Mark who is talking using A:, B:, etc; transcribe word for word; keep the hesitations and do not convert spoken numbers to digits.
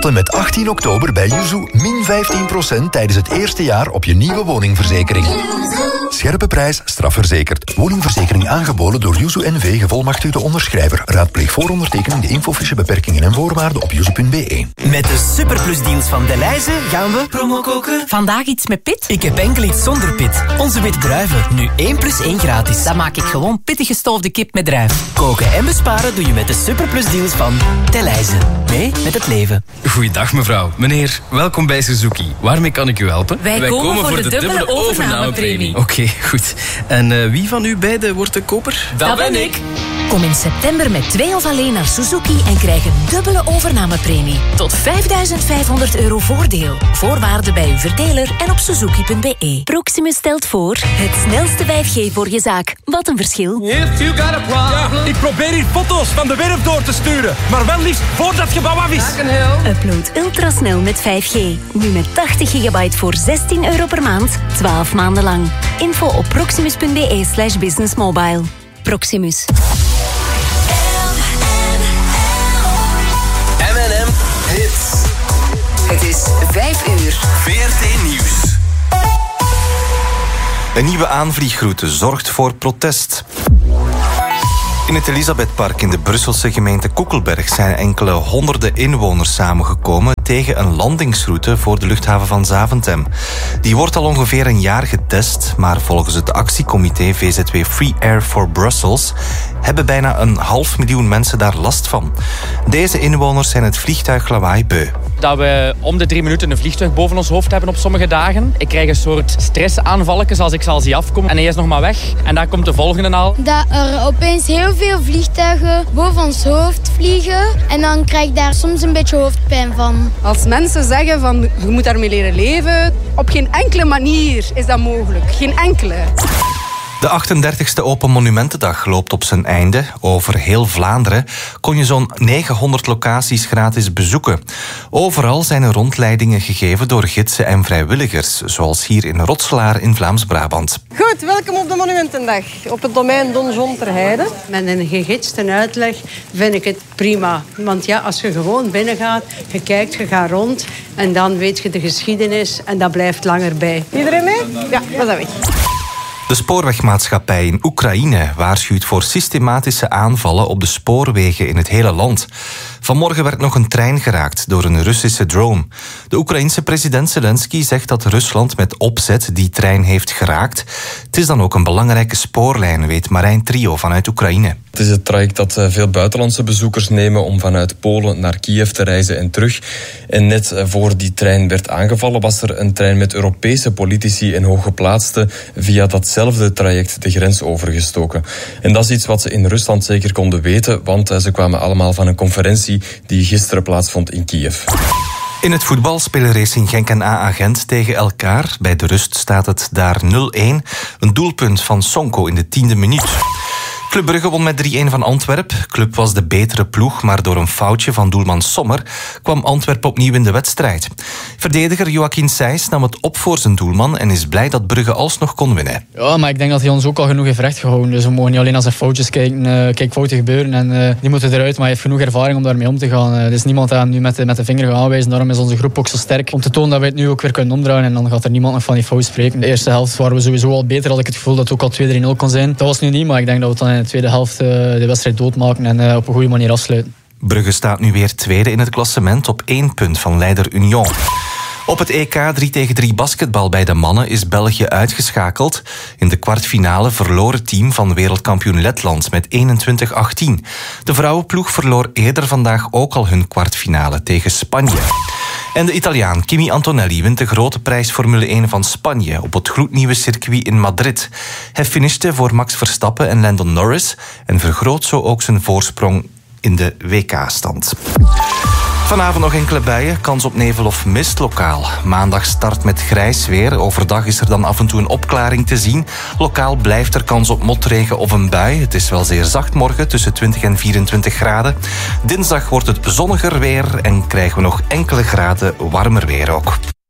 A: Tot en met achttien oktober bij Yuzu min vijftien procent tijdens het eerste jaar op je nieuwe woningverzekering. Scherpe prijs, strafverzekerd. Woningverzekering aangeboden door Yuzu N V, gevolmachtigde onderschrijver. Raadpleeg voor ondertekening de infofiche, beperkingen en voorwaarden op yuzu punt b e.
B: Met de superplusdeals van Delhaize gaan we promo koken.
C: Vandaag iets met pit?
B: Ik heb enkel iets zonder pit. Onze witte druiven, nu één plus één gratis.
C: Dan maak ik gewoon pittig gestoofde kip met druif.
B: Koken en besparen doe je met de superplusdeals van Delhaize. Mee met het leven.
D: Goeiedag mevrouw. Meneer, welkom bij Suzuki. Waarmee kan ik u helpen?
C: Wij, Wij komen, komen voor de, de dubbele, dubbele overnamepremie.
D: Oké, okay, goed. En uh, wie van u beiden wordt de koper?
C: Dat, Dat ben ik. Kom in september met twee of alleen naar Suzuki en krijg een dubbele overnamepremie. Tot vijfduizend vijfhonderd euro voordeel. Voorwaarden bij uw verdeler en op suzuki punt b e. Proximus stelt voor het snelste vijf G voor je zaak. Wat een verschil.
E: If you got a problem. Ja, ik probeer hier foto's van de werf door te sturen. Maar wel liefst voordat het gebouw af is.
C: Upload ultrasnel met vijf G. Nu met tachtig gigabyte voor zestien euro per maand. twaalf maanden lang. Info op proximus punt b e slash business mobile. Proximus.
F: M en M Hits.
G: Het is vijf uur.
F: V R T Nieuws.
H: Een nieuwe aanvliegroute zorgt voor protest. In het Elisabethpark in de Brusselse gemeente Koekelberg zijn enkele honderden inwoners samengekomen tegen een landingsroute voor de luchthaven van Zaventem. Die wordt al ongeveer een jaar getest, maar volgens het actiecomité V Z W Free Air for Brussels hebben bijna een half miljoen mensen daar last van. Deze inwoners zijn het vliegtuiglawaai beu.
I: Dat we om de drie minuten een vliegtuig boven ons hoofd hebben op sommige dagen. Ik krijg een soort stressaanvallen als ik zal zie afkomen. En hij is nog maar weg. En daar komt de volgende al.
J: Dat er opeens heel veel vliegtuigen boven ons hoofd vliegen. En dan krijg ik daar soms een beetje hoofdpijn van.
K: Als mensen zeggen van je moet daarmee leren leven, op geen enkele manier is dat mogelijk. Geen enkele.
H: De achtendertigste Open Monumentendag loopt op zijn einde. Over heel Vlaanderen kon je zo'n negenhonderd locaties gratis bezoeken. Overal zijn er rondleidingen gegeven door gidsen en vrijwilligers, zoals hier in Rotselaar in Vlaams-Brabant.
K: Goed, welkom op de Monumentendag op het domein Donjon ter Heide. Met een gegidste uitleg vind ik het prima. Want ja, als je gewoon binnengaat, je kijkt, je gaat rond en dan weet je de geschiedenis en dat blijft langer bij. Iedereen mee? Ja, dat is weg.
H: De spoorwegmaatschappij in Oekraïne waarschuwt voor systematische aanvallen op de spoorwegen in het hele land. Vanmorgen werd nog een trein geraakt door een Russische drone. De Oekraïense president Zelensky zegt dat Rusland met opzet die trein heeft geraakt. Het is dan ook een belangrijke spoorlijn, weet Marijn Trio vanuit Oekraïne.
L: Het is het traject dat veel buitenlandse bezoekers nemen om vanuit Polen naar Kiev te reizen en terug. En net voor die trein werd aangevallen was er een trein met Europese politici en hooggeplaatsten via datzelfde traject de grens overgestoken. En dat is iets wat ze in Rusland zeker konden weten, want ze kwamen allemaal van een conferentie die gisteren plaatsvond in Kiev.
H: In het voetbal spelen Racing Genk en A A Gent tegen elkaar. Bij de rust staat het daar nul-één. Een doelpunt van Sonko in de tiende minuut. Club Brugge won met drie-één van Antwerp. Club was de betere ploeg, maar door een foutje van doelman Sommer kwam Antwerp opnieuw in de wedstrijd. Verdediger Joachim Sijs nam het op voor zijn doelman en is blij dat Brugge alsnog kon winnen.
M: Ja, maar ik denk dat hij ons ook al genoeg heeft rechtgehouden. Dus we mogen niet alleen naar zijn foutjes kijken. Uh, kijk, fouten gebeuren en uh, die moeten eruit, maar hij heeft genoeg ervaring om daarmee om te gaan. Uh, er is niemand aan nu met de, met de vinger gaan aanwijzen. Daarom is onze groep ook zo sterk om te tonen dat wij het nu ook weer kunnen omdraaien en dan gaat er niemand nog van die fout spreken. De eerste helft waren we sowieso al beter, had ik het gevoel dat het ook al twee drie-nul kon zijn. Dat was nu niet, maar ik denk dat we dan in de tweede helft uh, de wedstrijd doodmaken en uh, op een goede manier afsluiten.
H: Brugge staat nu weer tweede in het klassement op één punt van leider Union. Op het E K drie tegen drie basketbal bij de mannen is België uitgeschakeld. In de kwartfinale verloor het team van wereldkampioen Letland met eenentwintig achttien. De vrouwenploeg verloor eerder vandaag ook al hun kwartfinale tegen Spanje. En de Italiaan Kimi Antonelli wint de grote prijs Formule één van Spanje op het gloednieuwe circuit in Madrid. Hij finishte voor Max Verstappen en Lando Norris en vergroot zo ook zijn voorsprong in de W K-stand. Vanavond nog enkele buien, kans op nevel of mist lokaal. Maandag start met grijs weer. Overdag is er dan af en toe een opklaring te zien. Lokaal blijft er kans op motregen of een bui. Het is wel zeer zacht morgen, tussen twintig en vierentwintig graden. Dinsdag wordt het zonniger weer en krijgen we nog enkele graden warmer weer ook.